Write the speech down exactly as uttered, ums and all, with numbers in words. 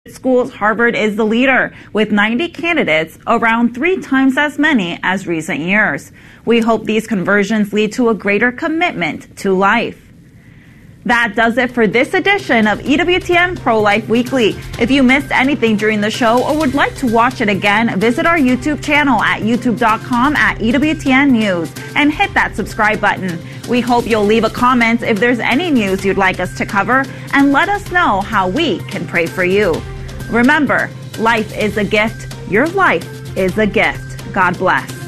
schools, Harvard is the leader, with ninety candidates, around three times as many as recent years. We hope these conversions lead to a greater commitment to life. That does it for this edition of E W T N Pro-Life Weekly. If you missed anything during the show or would like to watch it again, visit our YouTube channel at youtube dot com at E W T N News and hit that subscribe button. We hope you'll leave a comment if there's any news you'd like us to cover and let us know how we can pray for you. Remember, life is a gift. Your life is a gift. God bless.